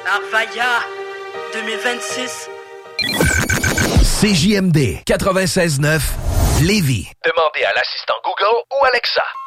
Arvaya 2026. CJMD 96.9 Lévis. Demandez à l'assistant Google ou Alexa.